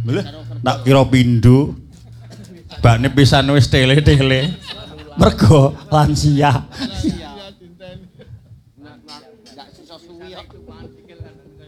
Tak kira pindho. Bakne pisan wis tele-tele. Mergo lansia.